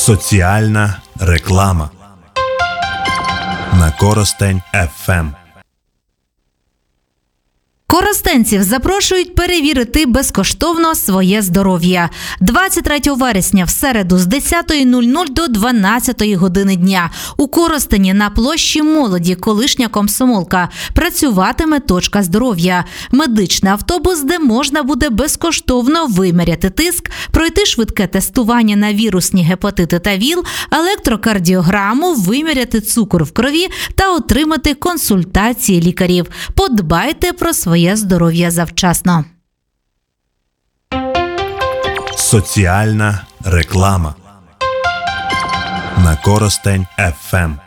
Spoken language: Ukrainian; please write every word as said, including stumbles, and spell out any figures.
Соціальна реклама на Коростень еф ем. Коростенців запрошують перевірити безкоштовно своє здоров'я. двадцять третього вересня в середу з десятої до дванадцятої години дня у Коростені на площі Молоді, колишня Комсомолка, працюватиме точка здоров'я. Медичний автобус, де можна буде безкоштовно виміряти тиск, пройти швидке тестування на вірусні гепатити та ВІЛ, електрокардіограму, виміряти цукор в крові та отримати консультації лікарів. Подбайте про своє здоров'я завчасно. Соціальна реклама на Коростень еф ем.